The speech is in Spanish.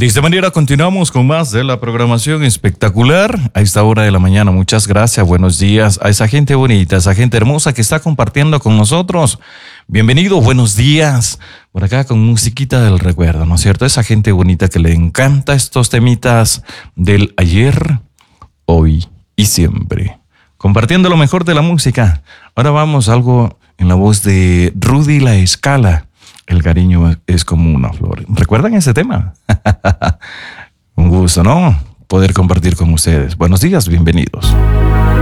De esta manera continuamos con más de la programación espectacular a esta hora de la mañana. Muchas gracias, buenos días a esa gente bonita, a esa gente hermosa que está compartiendo con nosotros. Bienvenido, buenos días. Por acá con musiquita del recuerdo, ¿no es cierto? Esa gente bonita que le encanta estos temitas del ayer, hoy y siempre. Compartiendo lo mejor de la música. Ahora vamos a algo en la voz de Rudy La Escala. El cariño es como una flor. ¿Recuerdan ese tema? Un gusto, ¿no? Poder compartir con ustedes. Buenos días, bienvenidos.